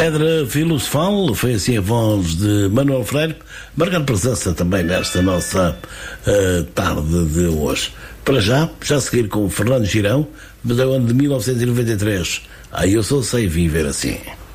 Pedra Filosofal, foi assim a voz de Manuel Freire, marcando presença também nesta nossa tarde de hoje. Para já seguir com o Fernando Girão, mas é o ano de 1993. Aí eu só sei viver assim.